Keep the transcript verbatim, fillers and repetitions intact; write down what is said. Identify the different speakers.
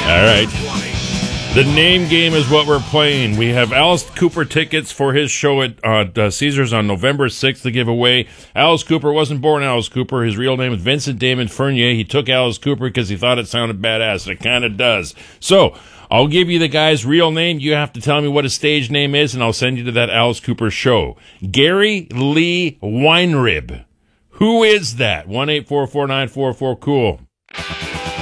Speaker 1: All right. The name game is what we're playing. We have Alice Cooper tickets for his show at uh, Caesars on November sixth to give away. Alice Cooper wasn't born Alice Cooper. His real name is Vincent Damon Fernier. He took Alice Cooper because he thought it sounded badass, and it kind of does. So, I'll give you the guy's real name. You have to tell me what his stage name is, and I'll send you to that Alice Cooper show. Gary Lee Weinrib. Who is that? one eight four four nine four four cool.